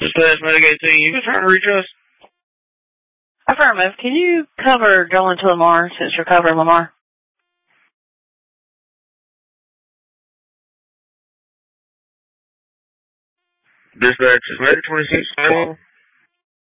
Dispatch Medic 18, you been trying to reach us? Affirmative. Can you cover going to Lamar since you're covering Lamar? Dispatch Medic 26,